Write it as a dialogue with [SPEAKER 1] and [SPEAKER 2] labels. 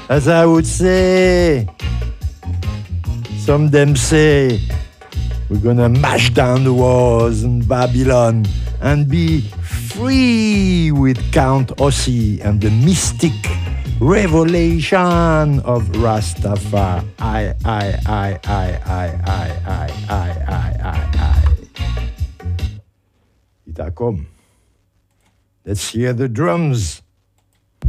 [SPEAKER 1] As I would say, some them say, we're gonna mash down the walls in Babylon and be free with Count Ossie and the mystic revelation of Rastafari. It a come. Let's hear the drums.